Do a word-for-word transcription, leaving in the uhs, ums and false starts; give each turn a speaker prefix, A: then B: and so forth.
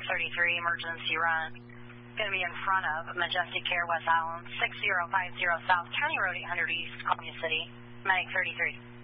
A: thirty-three, emergency run. Going to be in front of Majestic Care, West Island, six zero five zero South County Road eight hundred East, Columbia City. Medic thirty-three.